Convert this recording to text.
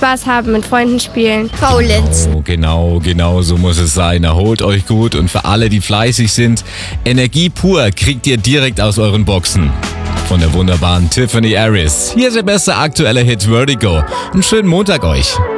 Spaß haben, mit Freunden spielen. Faulenzen. Oh, genau so muss es sein. Erholt euch gut und für alle, die fleißig sind, Energie pur kriegt ihr direkt aus euren Boxen. Von der wunderbaren Tiffany Harris. Hier ist der beste aktuelle Hit Vertigo. Einen schönen Montag euch.